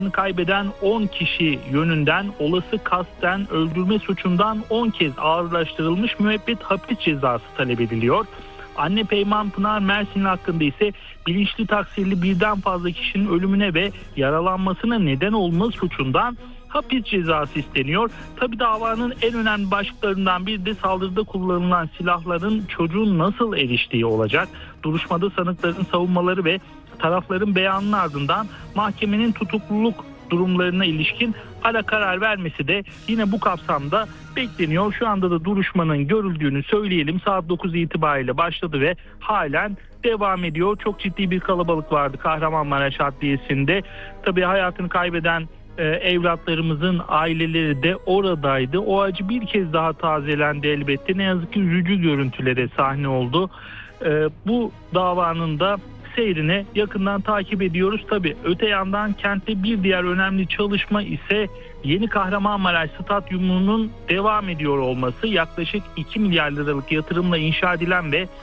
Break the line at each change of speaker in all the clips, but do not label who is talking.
kaybeden 10 kişi yönünden olası kasten öldürme suçundan 10 kez ağırlaştırılmış müebbet hapis cezası talep ediliyor. Anne Peyman Pınar Mersin hakkında ise bilinçli taksirli birden fazla kişinin ölümüne ve yaralanmasına neden olma suçundan hapis cezası isteniyor. Tabii davanın en önemli başlıklarından biri de saldırıda kullanılan silahların çocuğun nasıl eriştiği olacak. Duruşmada sanıkların savunmaları ve tarafların beyanının ardından mahkemenin tutukluluk durumlarına ilişkin hala karar vermesi de yine bu kapsamda bekleniyor. Şu anda da duruşmanın görüldüğünü söyleyelim. Saat 9 itibariyle başladı ve halen devam ediyor. Çok ciddi bir kalabalık vardı Kahramanmaraş Adliyesi'nde. Tabii hayatını kaybeden evlatlarımızın aileleri de oradaydı. O acı bir kez daha tazelendi elbette. Ne yazık ki üzücü görüntülere sahne oldu. Bu davanın da seyrine yakından takip ediyoruz. Tabii öte yandan kentte bir diğer önemli çalışma ise Yeni Kahramanmaraş Stadyumu'nun devam ediyor olması. Yaklaşık 2 milyar liralık yatırımla inşa edilen ve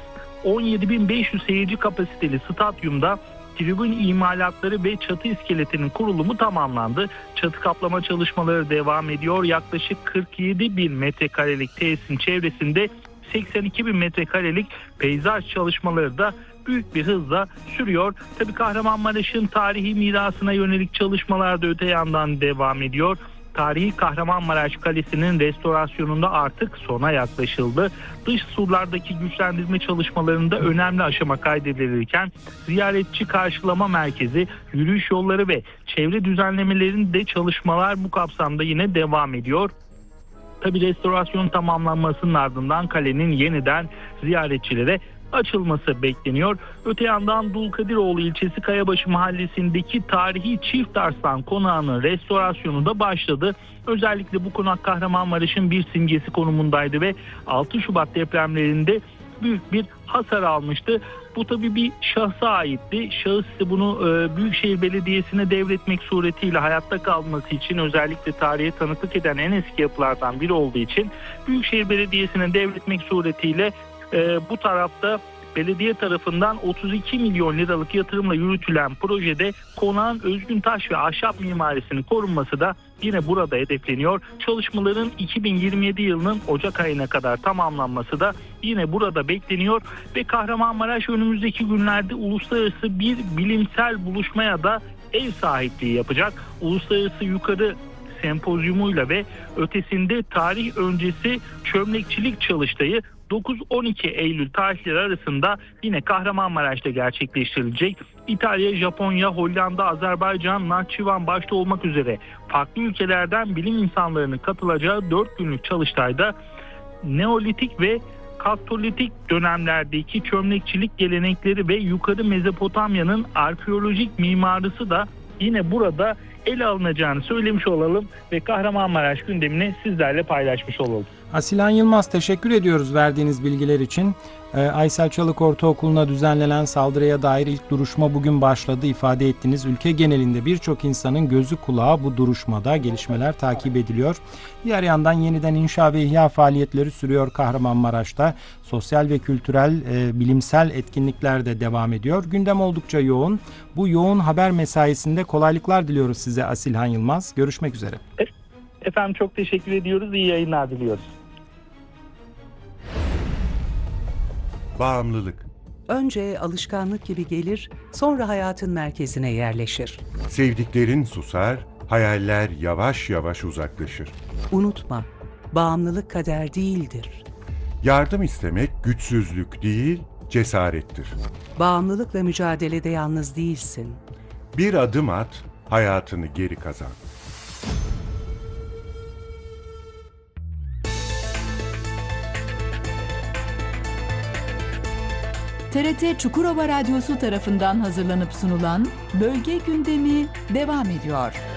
17.500 seyirci kapasiteli stadyumda tribün imalatları ve çatı iskeletinin kurulumu tamamlandı. Çatı kaplama çalışmaları devam ediyor. Yaklaşık 47.000 metrekarelik tesisin çevresinde 82.000 metrekarelik peyzaj çalışmaları da büyük bir hızla sürüyor. Tabii Kahramanmaraş'ın tarihi mirasına yönelik çalışmalar da öte yandan devam ediyor. Tarihi Kahramanmaraş Kalesi'nin restorasyonunda artık sona yaklaşıldı. Dış surlardaki güçlendirme çalışmalarında önemli aşama kaydedilirken ziyaretçi karşılama merkezi, yürüyüş yolları ve çevre düzenlemelerinde çalışmalar bu kapsamda yine devam ediyor. Tabii restorasyon tamamlanmasının ardından kalenin yeniden ziyaretçilere açılması bekleniyor. Öte yandan Dulkadiroğlu ilçesi Kayabaşı mahallesindeki tarihi Çift Arslan konağının restorasyonu da başladı. Özellikle bu konak Kahramanmaraş'ın bir simgesi konumundaydı ve 6 Şubat depremlerinde büyük bir hasar almıştı. Bu tabii bir şahsa aitti. Şahıs ise bunu Büyükşehir Belediyesi'ne devretmek suretiyle hayatta kalması için, özellikle tarihe tanıklık eden en eski yapılardan biri olduğu için Büyükşehir Belediyesi'ne devretmek suretiyle bu tarafta belediye tarafından 32 milyon liralık yatırımla yürütülen projede konağın özgün taş ve ahşap mimarisinin korunması da yine burada hedefleniyor. Çalışmaların 2027 yılının Ocak ayına kadar tamamlanması da yine burada bekleniyor ve Kahramanmaraş önümüzdeki günlerde uluslararası bir bilimsel buluşmaya da ev sahipliği yapacak. Uluslararası Yukarı Sempozyumuyla ve ötesinde tarih öncesi çömlekçilik çalıştayı 9-12 Eylül tarihleri arasında yine Kahramanmaraş'ta gerçekleştirilecek. İtalya, Japonya, Hollanda, Azerbaycan, Nahçıvan başta olmak üzere farklı ülkelerden bilim insanlarının katılacağı 4 günlük çalıştayda Neolitik ve Kalkolitik dönemlerdeki çömlekçilik gelenekleri ve Yukarı Mezopotamya'nın arkeolojik mimarisi da yine burada ele alınacağını söylemiş olalım ve Kahramanmaraş gündemini sizlerle paylaşmış olalım.
Asilan Yılmaz, teşekkür ediyoruz verdiğiniz bilgiler için. Aysel Çalık Ortaokulu'na düzenlenen saldırıya dair ilk duruşma bugün başladı ifade ettiniz. Ülke genelinde birçok insanın gözü kulağı bu duruşmada, gelişmeler takip ediliyor. Diğer yandan yeniden inşa ve ihya faaliyetleri sürüyor Kahramanmaraş'ta. Sosyal ve kültürel, bilimsel etkinlikler de devam ediyor. Gündem oldukça yoğun. Bu yoğun haber mesaisinde kolaylıklar diliyoruz size Asilhan Yılmaz. Görüşmek üzere.
Efendim çok teşekkür ediyoruz. İyi yayınlar diliyoruz.
Bağımlılık.
Önce alışkanlık gibi gelir, sonra hayatın merkezine yerleşir.
Sevdiklerin susar, hayaller yavaş yavaş uzaklaşır.
Unutma, bağımlılık kader değildir.
Yardım istemek güçsüzlük değil, cesarettir.
Bağımlılıkla mücadelede yalnız değilsin.
Bir adım at, hayatını geri kazan.
TRT Çukurova Radyosu tarafından hazırlanıp sunulan Bölge Gündemi devam ediyor.